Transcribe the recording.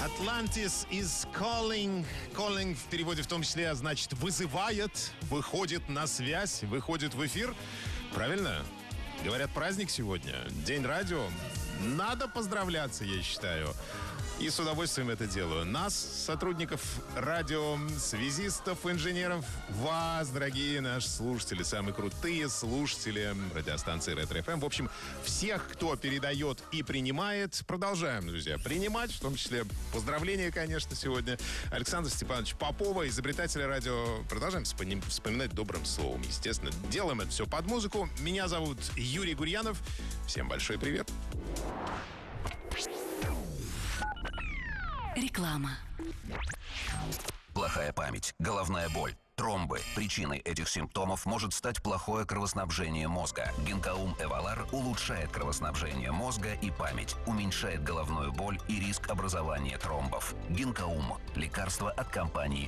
Atlantis is calling. Calling в переводе в том числе значит вызывает, выходит на связь, выходит в эфир. Правильно? Говорят, праздник сегодня, День радио. Надо поздравляться, я считаю. И с удовольствием это делаю. Нас, сотрудников радио, связистов, инженеров, вас, дорогие наши слушатели, самые крутые слушатели радиостанции Ретро-ФМ. В общем, всех, кто передает и принимает, продолжаем, друзья, принимать, в том числе поздравления, конечно, сегодня. Александра Степановича Попова, изобретателя радио. Продолжаем вспоминать добрым словом, естественно. Делаем это все под музыку. Меня зовут Юрий Гурьянов. Всем большой привет. Реклама. Плохая память, головная боль, тромбы. Причиной этих симптомов может стать плохое кровоснабжение мозга. Гинкаум Эвалар улучшает кровоснабжение мозга и память, уменьшает головную боль и риск образования тромбов. Гинкаум – лекарство от компании